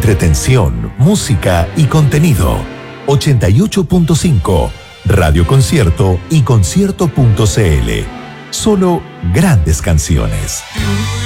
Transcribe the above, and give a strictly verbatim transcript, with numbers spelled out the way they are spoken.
Entretención, música y contenido. ochenta y ocho punto cinco, Radio Concierto y concierto punto c l. Solo grandes canciones.